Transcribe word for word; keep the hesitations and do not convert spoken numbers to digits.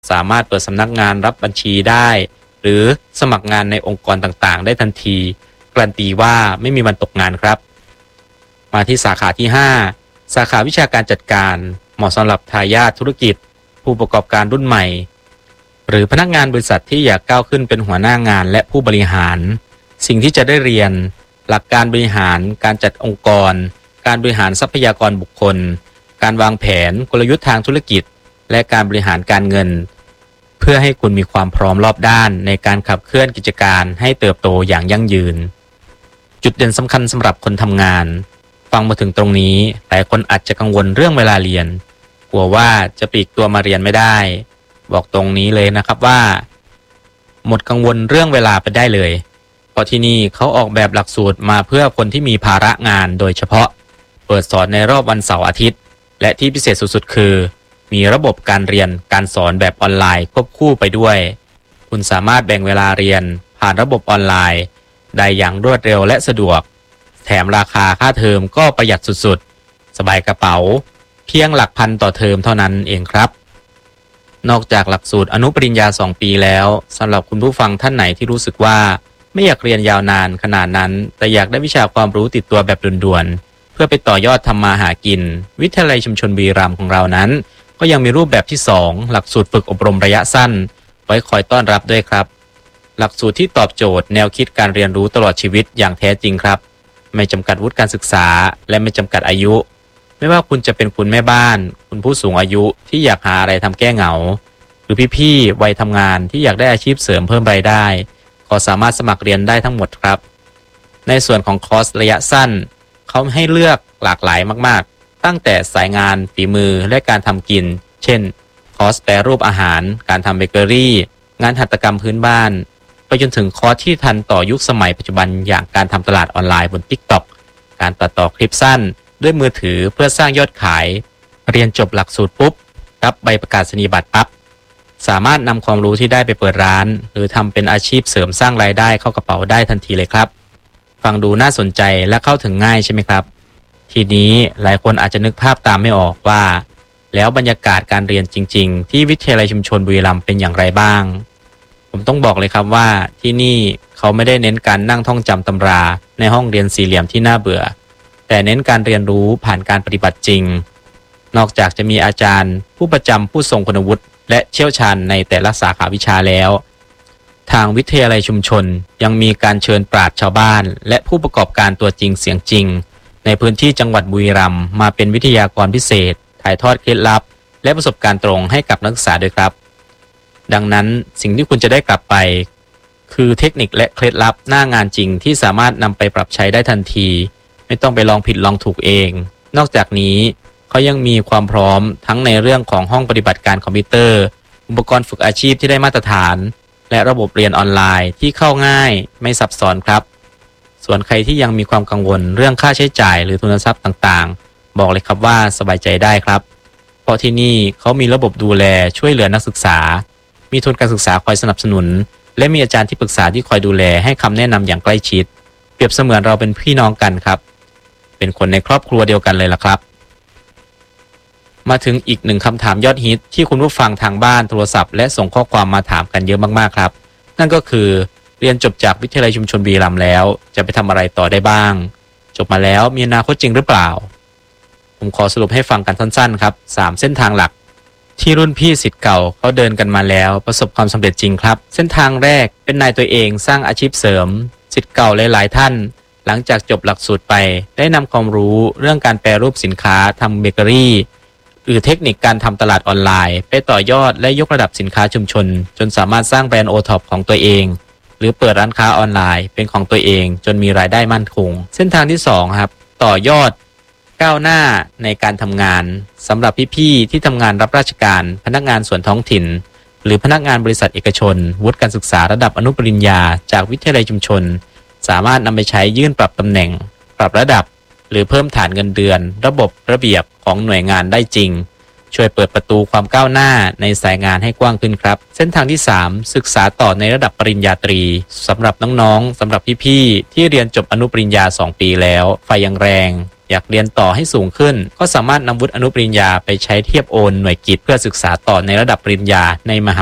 สามารถเปิดสำนักงานรับบัญชีได้หรือสมัครงานในองค์กรต่างๆได้ทันทีการันตีว่าไม่มีวันตกงานครับมาที่สาขาที่ห้าสาขาวิชาการจัดการเหมาะสำหรับทายาทธุรกิจผู้ประกอบการรุ่นใหม่หรือพนักงานบริษัทที่อยากก้าวขึ้นเป็นหัวหน้างานและผู้บริหารสิ่งที่จะได้เรียนหลักการบริหารการจัดองค์กรการบริหารทรัพยากรบุคคลการวางแผนกลยุทธ์ทางธุรกิจและการบริหารการเงินเพื่อให้คุณมีความพร้อมรอบด้านในการขับเคลื่อนกิจการให้เติบโตอย่างยั่งยืนจุดเด่นสำคัญสำหรับคนทำงานฟังมาถึงตรงนี้หลายคนอาจจะกังวลเรื่องเวลาเรียนกลัวว่าจะปลีกตัวมาเรียนไม่ได้บอกตรงนี้เลยนะครับว่าหมดกังวลเรื่องเวลาไปได้เลยเพราะที่นี่เขาออกแบบหลักสูตรมาเพื่อคนที่มีภาระงานโดยเฉพาะเปิดสอนในรอบวันเสาร์อาทิตย์และที่พิเศษสุดๆคือมีระบบการเรียนการสอนแบบออนไลน์ควบคู่ไปด้วยคุณสามารถแบ่งเวลาเรียนผ่านระบบออนไลน์ได้อย่างรวดเร็วและสะดวกแถมราคาค่าเทอมก็ประหยัดสุดๆสบายกระเป๋าเพียงหลักพันต่อเทอมเท่านั้นเองครับนอกจากหลักสูตรอนุปริญญาสองปีแล้วสำหรับคุณผู้ฟังท่านไหนที่รู้สึกว่าไม่อยากเรียนยาวนานขนาดนั้นแต่อยากได้วิชาความรู้ติดตัวแบบด่วนๆเพื่อไปต่อยอดทำมาหากินวิทยาลัยชุมชนบุรีรัมย์ของเรานั้นก็ยังมีรูปแบบที่สองหลักสูตรฝึกอบรมระยะสั้นไว้คอยต้อนรับด้วยครับหลักสูตรที่ตอบโจทย์แนวคิดการเรียนรู้ตลอดชีวิตอย่างแท้จริงครับไม่จำกัดวุฒิการศึกษาและไม่จำกัดอายุไม่ว่าคุณจะเป็นคุณแม่บ้านคุณผู้สูงอายุที่อยากหาอะไรทำแก้เหงาหรือพี่ๆวัยทำงานที่อยากได้อาชีพเสริมเพิ่มรายได้ก็สามารถสมัครเรียนได้ทั้งหมดครับในส่วนของคอร์สระยะสั้นเขาให้เลือกหลากหลายมากๆตั้งแต่สายงานฝีมือและการทำกินเช่นคอร์สแปรรูปอาหารการทำเบเกอรี่งานหัตถกรรมพื้นบ้านไปจนถึงคอร์สที่ทันต่อยุคสมัยปัจจุบันอย่างการทำตลาดออนไลน์บน TikTok การตัดต่อคลิปสั้นด้วยมือถือเพื่อสร้างยอดขายเรียนจบหลักสูตรปุ๊บรับใบประกาศนียบัตรปั๊บสามารถนำความรู้ที่ได้ไปเปิดร้านหรือทำเป็นอาชีพเสริมสร้างรายได้เข้ากระเป๋าได้ทันทีเลยครับฟังดูน่าสนใจและเข้าถึงง่ายใช่ไหมครับทีนี้หลายคนอาจจะนึกภาพตามไม่ออกว่าแล้วบรรยากาศการเรียนจริงๆที่วิทยาลัยชุมชนบุรีรัมย์เป็นอย่างไรบ้างผมต้องบอกเลยครับว่าที่นี่เขาไม่ได้เน้นการนั่งท่องจำตำราในห้องเรียนสี่เหลี่ยมที่น่าเบื่อแต่เน้นการเรียนรู้ผ่านการปฏิบัติจริงนอกจากจะมีอาจารย์ผู้ประจำผู้ทรงคุณวุฒิและเชี่ยวชาญในแต่ละสาขาวิชาแล้วทางวิทยาลัยชุมชนยังมีการเชิญปราชญ์ชาวบ้านและผู้ประกอบการตัวจริงเสียงจริงในพื้นที่จังหวัดบุรีรัมย์มาเป็นวิทยากรพิเศษถ่ายทอดเคล็ดลับและประสบการณ์ตรงให้กับนักศึกษาด้วยครับดังนั้นสิ่งที่คุณจะได้กลับไปคือเทคนิคและเคล็ดลับหน้างานจริงที่สามารถนำไปปรับใช้ได้ทันทีไม่ต้องไปลองผิดลองถูกเองนอกจากนี้เขายังมีความพร้อมทั้งในเรื่องของห้องปฏิบัติการคอมพิวเตอร์อุปกรณ์ฝึกอาชีพที่ได้มาตรฐานและระบบเรียนออนไลน์ที่เข้าง่ายไม่ซับซ้อนครับส่วนใครที่ยังมีความกังวลเรื่องค่าใช้จ่ายหรือทุนทรัพย์ต่างๆบอกเลยครับว่าสบายใจได้ครับเพราะที่นี่เขามีระบบดูแลช่วยเหลือนักศึกษามีทุนการศึกษาคอยสนับสนุนและมีอาจารย์ที่ปรึกษาที่คอยดูแลให้คำแนะนำอย่างใกล้ชิดเปรียบเสมือนเราเป็นพี่น้องกันครับเป็นคนในครอบครัวเดียวกันเลยล่ะครับมาถึงอีกหนึ่งคำถามยอดฮิตที่คุณผู้ฟังทางบ้านโทรศัพท์และส่งข้อความมาถามกันเยอะมากๆครับนั่นก็คือเรียนจบจากวิทยาลัยชุมชนบุรีรัมย์แล้วจะไปทำอะไรต่อได้บ้างจบมาแล้วมีอนาคตจริงหรือเปล่าผมขอสรุปให้ฟังกันสั้นๆครับสามเส้นทางหลักที่รุ่นพี่ศิษย์เก่าเขาเดินกันมาแล้วประสบความสำเร็จจริงครับเส้นทางแรกเป็นนายตัวเองสร้างอาชีพเสริมศิษย์เก่าหลายๆท่านหลังจากจบหลักสูตรไปได้นำความรู้เรื่องการแปรรูปสินค้าทำเบเกอรี่หรือเทคนิคการทำตลาดออนไลน์ไปต่อยอดและยกระดับสินค้าชุมชนจนสามารถสร้างแบรนด์โอท็อปของตัวเองหรือเปิดร้านค้าออนไลน์เป็นของตัวเองจนมีรายได้มั่นคงเส้นทางที่สองครับต่อยอดก้าวหน้าในการทำงานสำหรับพี่ๆที่ทำงานรับราชการพนักงานส่วนท้องถิ่นหรือพนักงานบริษัทเอกชนวุฒิการศึกษาระดับอนุปริญญาจากวิทยาลัยชุมชนสามารถนำไปใช้ยื่นปรับตำแหน่งปรับระดับหรือเพิ่มฐานเงินเดือนระบบระเบียบของหน่วยงานได้จริงช่วยเปิดประตูความก้าวหน้าในสายงานให้กว้างขึ้นครับเส้นทางที่สามศึกษาต่อในระดับปริญญาตรีสำหรับน้องๆสำหรับพี่ๆที่เรียนจบอนุปริญญาสองปีแล้วไฟยังแรงอยากเรียนต่อให้สูงขึ้นก็สามารถนำวุฒิอนุปริญญาไปใช้เทียบโอนหน่วยกิตเพื่อศึกษาต่อในระดับปริญญาในมหา